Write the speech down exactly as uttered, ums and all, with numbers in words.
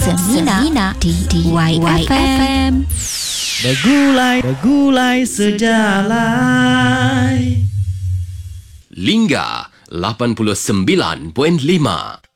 Semina, Semina di, di Y F M. Bergulai, bergulai sejalan. Lingga lapan puluh sembilan perpuluhan lima.